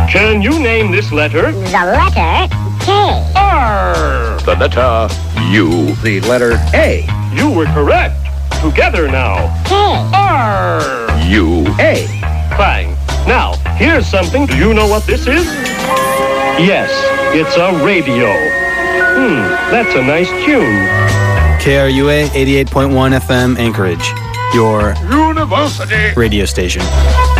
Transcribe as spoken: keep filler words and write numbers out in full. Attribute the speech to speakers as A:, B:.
A: Can you name this letter?
B: The letter K.
A: R.
C: The letter U.
D: The letter A.
A: You were correct. Together now.
B: K.
A: R.
C: U.
D: A.
A: Fine. Now, here's something. Do you know what this is? Yes, it's a radio. Hmm, that's a nice tune.
E: K R U A eighty-eight point one F M Anchorage, your
C: University
E: radio station.